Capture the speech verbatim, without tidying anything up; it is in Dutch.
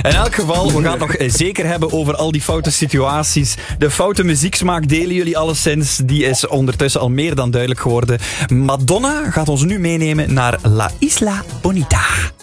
In elk geval, we gaan het nog zeker hebben over al die foute situaties. De foute muzieksmaak delen jullie alleszins. Die is ondertussen al meer dan duidelijk geworden. Madonna gaat ons nu meenemen naar La Isla Bonita.